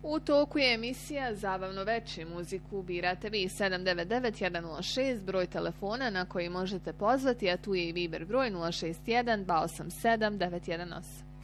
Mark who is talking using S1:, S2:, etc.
S1: U toku je emisija Zabavno veče, muziku birate vi 799-106, broj telefona na koji možete pozvati, a tu je i Viber broj 061 287 918.